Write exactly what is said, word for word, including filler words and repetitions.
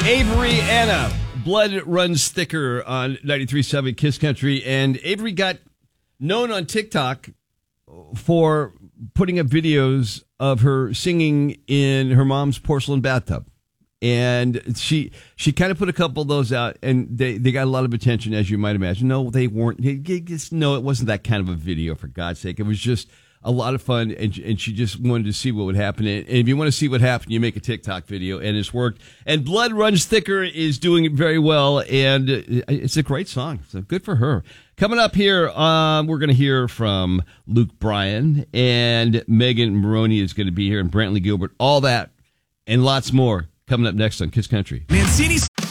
Avery Anna, Blood Runs Thicker on ninety-three point seven Kiss Country. And Avery got known on TikTok for putting up videos of her singing in her mom's porcelain bathtub. And she she kind of put a couple of those out, and they, they got a lot of attention, as you might imagine. No, they weren't. Just, no, it wasn't that kind of a video, for God's sake. It was just a lot of fun, and, and she just wanted to see what would happen. And if you want to see what happened, you make a TikTok video, and it's worked. And Blood Runs Thicker is doing very well, and it's a great song. So good for her. Coming up here, um, we're going to hear from Luke Bryan, and Megan Maroney is going to be here, and Brantley Gilbert. All that and lots more coming up next on Kiss Country. Mancini's